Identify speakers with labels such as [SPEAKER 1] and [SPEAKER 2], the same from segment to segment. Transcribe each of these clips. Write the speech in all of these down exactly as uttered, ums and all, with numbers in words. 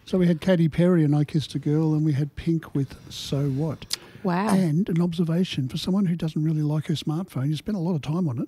[SPEAKER 1] So we had Katy Perry and I Kissed a Girl, and we had Pink with So What.
[SPEAKER 2] Wow.
[SPEAKER 1] And an observation for someone who doesn't really like her smartphone, you spent a lot of time on it.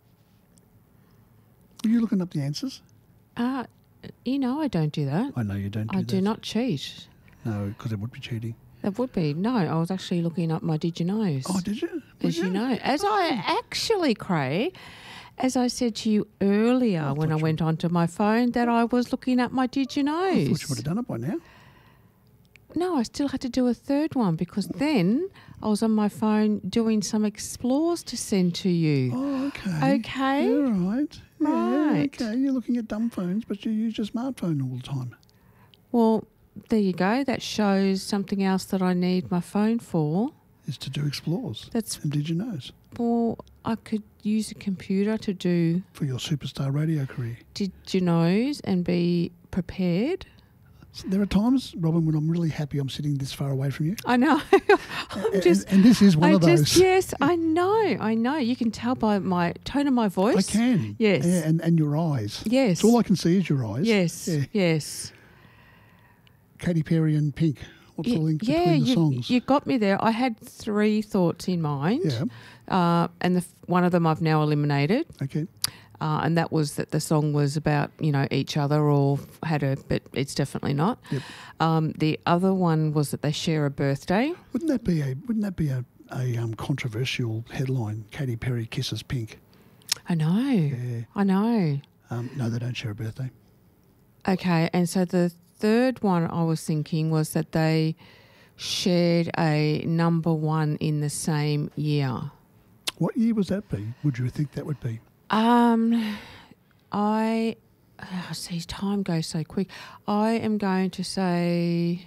[SPEAKER 1] Were you looking up the answers?
[SPEAKER 2] Uh, you know I don't do that.
[SPEAKER 1] I know you don't do
[SPEAKER 2] I
[SPEAKER 1] that.
[SPEAKER 2] do not cheat.
[SPEAKER 1] No, because it would be cheating.
[SPEAKER 2] That would be. No, I was actually looking up my Did You Knows.
[SPEAKER 1] Oh, did you?
[SPEAKER 2] As
[SPEAKER 1] Would
[SPEAKER 2] you know. As I actually, Craig, as I said to you earlier
[SPEAKER 1] I
[SPEAKER 2] when I
[SPEAKER 1] thought you-
[SPEAKER 2] went onto my phone, that I was looking at my Did You Knows.
[SPEAKER 1] I thought you would have done it by now.
[SPEAKER 2] No, I still had to do a third one because then I was on my phone doing some explores to send to you.
[SPEAKER 1] Oh, okay.
[SPEAKER 2] Okay.
[SPEAKER 1] Yeah, right. Yeah,
[SPEAKER 2] Right.
[SPEAKER 1] okay. You're looking at dumb phones, but you use your smartphone all the time.
[SPEAKER 2] Well, there you go. That shows something else that I need my phone for.
[SPEAKER 1] Is to do explores.
[SPEAKER 2] That's
[SPEAKER 1] And Did You Knows?
[SPEAKER 2] well, I could use a computer to do
[SPEAKER 1] For your superstar radio career.
[SPEAKER 2] Did You Knows and be prepared.
[SPEAKER 1] So there are times, Robin, when I'm really happy I'm sitting this far away from you.
[SPEAKER 2] I know. I'm
[SPEAKER 1] And-
[SPEAKER 2] just.
[SPEAKER 1] and, this is one
[SPEAKER 2] I
[SPEAKER 1] of
[SPEAKER 2] just,
[SPEAKER 1] those.
[SPEAKER 2] yes, I know, I know. You can tell by my tone of my
[SPEAKER 1] I
[SPEAKER 2] voice.
[SPEAKER 1] can.
[SPEAKER 2] Yes.
[SPEAKER 1] Yeah, and, and your eyes.
[SPEAKER 2] Yes.
[SPEAKER 1] So all I can see is your eyes.
[SPEAKER 2] Yes.
[SPEAKER 1] Yeah.
[SPEAKER 2] Yes.
[SPEAKER 1] Katy Perry and Pink. What's
[SPEAKER 2] Y-
[SPEAKER 1] the link
[SPEAKER 2] yeah,
[SPEAKER 1] between the
[SPEAKER 2] you,
[SPEAKER 1] songs?
[SPEAKER 2] you got me there. I had three thoughts in mind.
[SPEAKER 1] Yeah.
[SPEAKER 2] Uh, and the, f- one of them I've now eliminated.
[SPEAKER 1] Okay.
[SPEAKER 2] Uh, and that was that the song was about, you know, each other or had a, but it's definitely not.
[SPEAKER 1] Yep.
[SPEAKER 2] Um, the other one was that they share a birthday.
[SPEAKER 1] Wouldn't that be a wouldn't that be a, a um, controversial headline? Katy Perry kisses Pink.
[SPEAKER 2] I know.
[SPEAKER 1] Yeah.
[SPEAKER 2] I know.
[SPEAKER 1] Um, no, they don't share a birthday.
[SPEAKER 2] Okay. And so the third one I was thinking was that they shared a number one in the same year.
[SPEAKER 1] What year was that be? Would you think that would be?
[SPEAKER 2] Um, I oh, see time goes so quick. I am going to say.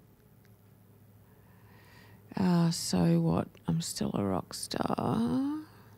[SPEAKER 2] Uh, so what? I'm still a rock star.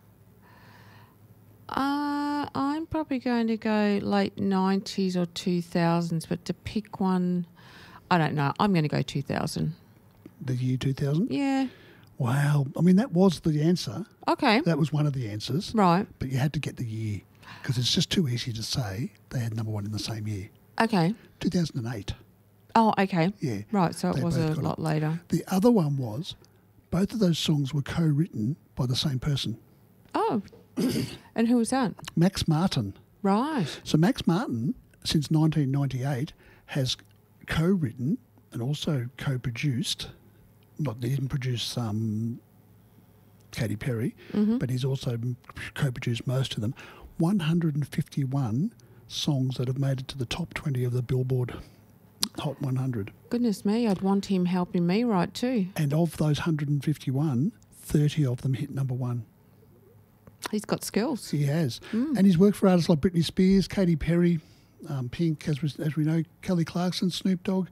[SPEAKER 2] Uh, I'm probably going to go late nineties or two thousands, but to pick one, I don't know. I'm going to go two thousand.
[SPEAKER 1] The year two thousand?
[SPEAKER 2] Yeah.
[SPEAKER 1] Wow. I mean, that was the answer.
[SPEAKER 2] Okay.
[SPEAKER 1] That was one of the answers.
[SPEAKER 2] Right.
[SPEAKER 1] But you had to get the year because it's just too easy to say they had number one in the same year.
[SPEAKER 2] Okay.
[SPEAKER 1] two thousand eight.
[SPEAKER 2] Oh, okay.
[SPEAKER 1] Yeah.
[SPEAKER 2] Right. So it
[SPEAKER 1] They
[SPEAKER 2] was
[SPEAKER 1] both
[SPEAKER 2] a
[SPEAKER 1] got
[SPEAKER 2] lot
[SPEAKER 1] it.
[SPEAKER 2] later.
[SPEAKER 1] The other one was both of those songs were co-written by the same person,
[SPEAKER 2] Oh. And who was that?
[SPEAKER 1] Max Martin.
[SPEAKER 2] Right.
[SPEAKER 1] So Max Martin, since nineteen ninety-eight, has co-written and also co-produced. Not he didn't produce um, Katy Perry,
[SPEAKER 2] Mm-hmm.
[SPEAKER 1] but he's also co-produced most of them. one hundred fifty-one songs that have made it to the top twenty of the Billboard Hot one hundred.
[SPEAKER 2] Goodness me, I'd want him helping me write too.
[SPEAKER 1] And of those one hundred fifty-one, thirty of them hit number one.
[SPEAKER 2] He's got skills.
[SPEAKER 1] He has.
[SPEAKER 2] Mm.
[SPEAKER 1] And he's worked for artists like Britney Spears, Katy Perry, um, Pink, as we, as we know, Kelly Clarkson, Snoop Dogg,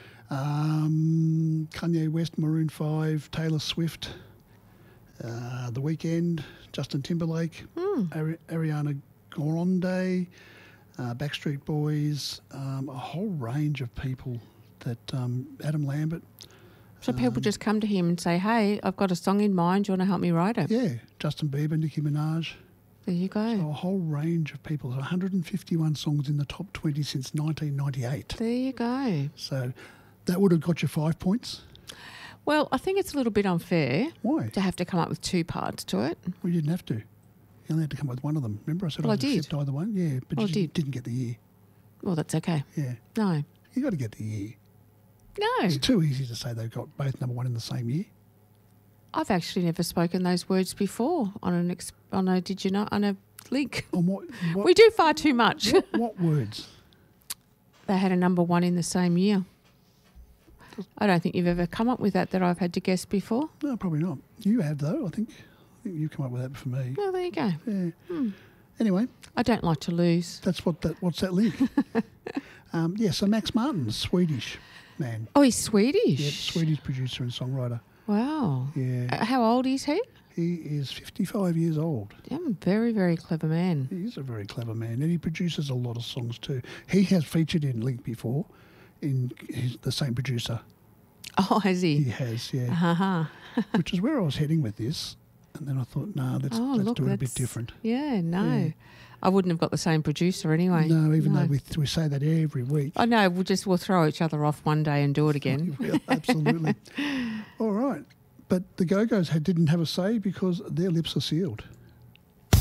[SPEAKER 1] um, Kanye West, Maroon five, Taylor Swift, uh, The Weeknd, Justin Timberlake,
[SPEAKER 2] Mm.
[SPEAKER 1] Ari- Ariana Grande, uh, Backstreet Boys, um, a whole range of people that um, Adam Lambert.
[SPEAKER 2] So people
[SPEAKER 1] Um,
[SPEAKER 2] just come to him and say, hey, I've got a song in mind. Do you want to help me write it?
[SPEAKER 1] Yeah, Justin Bieber, Nicki Minaj.
[SPEAKER 2] There you go.
[SPEAKER 1] So a whole range of people. one hundred fifty-one songs in the top twenty since nineteen ninety-eight.
[SPEAKER 2] There you go.
[SPEAKER 1] So that would have got you five points.
[SPEAKER 2] Well, I think it's a little bit unfair
[SPEAKER 1] Why?
[SPEAKER 2] to have to come up with two parts to it.
[SPEAKER 1] Well, you didn't have to. You only had to come up with one of them. Remember I said
[SPEAKER 2] Well, I
[SPEAKER 1] I'd
[SPEAKER 2] did.
[SPEAKER 1] accept either one? Yeah, but
[SPEAKER 2] Well, I
[SPEAKER 1] you
[SPEAKER 2] did.
[SPEAKER 1] didn't get the year.
[SPEAKER 2] Well, that's okay.
[SPEAKER 1] Yeah,
[SPEAKER 2] No.
[SPEAKER 1] you got to get the year.
[SPEAKER 2] No.
[SPEAKER 1] It's too easy to say they've got both number one in the same year.
[SPEAKER 2] I've actually never spoken those words before on an ex- on a did you know on a link.
[SPEAKER 1] On what? what
[SPEAKER 2] We do far too much.
[SPEAKER 1] what, what words?
[SPEAKER 2] They had a number one in the same year. I don't think you've ever come up with that that I've had to guess before.
[SPEAKER 1] No, probably not. You have though. I think. I think you've come up with that for me.
[SPEAKER 2] Oh, there you go.
[SPEAKER 1] Yeah.
[SPEAKER 2] Hmm.
[SPEAKER 1] Anyway,
[SPEAKER 2] I don't like to lose.
[SPEAKER 1] that's what that. What's that link? um, yeah. So Max Martin, Swedish man.
[SPEAKER 2] Oh, he's Swedish.
[SPEAKER 1] Yep, Swedish producer and songwriter.
[SPEAKER 2] Wow.
[SPEAKER 1] Yeah.
[SPEAKER 2] Uh, how old is he?
[SPEAKER 1] He is fifty-five years old.
[SPEAKER 2] Yeah, a very, very clever man.
[SPEAKER 1] He is a very clever man, and he produces a lot of songs too. He has featured in Link before, in his, the same producer.
[SPEAKER 2] Oh, has
[SPEAKER 1] He
[SPEAKER 2] he?
[SPEAKER 1] has, yeah.
[SPEAKER 2] Uh-huh.
[SPEAKER 1] Which is where I was heading with this. And then I thought, no, let's,
[SPEAKER 2] Oh,
[SPEAKER 1] let's
[SPEAKER 2] look,
[SPEAKER 1] do it a bit
[SPEAKER 2] that's-
[SPEAKER 1] different.
[SPEAKER 2] Yeah, no.
[SPEAKER 1] Yeah.
[SPEAKER 2] I wouldn't have got the same producer anyway.
[SPEAKER 1] No, even
[SPEAKER 2] No.
[SPEAKER 1] though we, we say that every week.
[SPEAKER 2] I know, we'll just we'll throw each other off one day and do it again.
[SPEAKER 1] We will, absolutely. All right. But the Go-Go's had, didn't have a say because their lips are sealed.